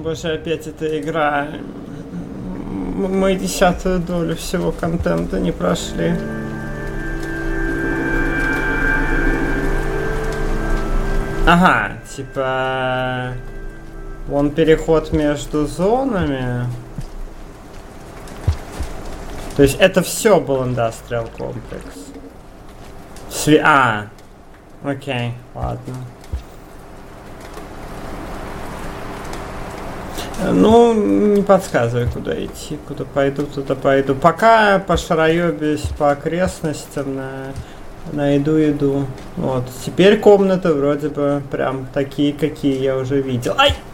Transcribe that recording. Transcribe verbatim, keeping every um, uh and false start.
Боже, опять эта игра. Мы десятую долю всего контента не прошли. Ага, типа... Вон переход между зонами. То есть это все был Industrial Complex. Сви... А, окей, ладно. Ну, не подсказывай, куда идти. Куда пойду, туда пойду. Пока пошароебись по окрестностям, на... найду еду. Вот. Теперь комнаты вроде бы прям такие, какие я уже видел. Ай!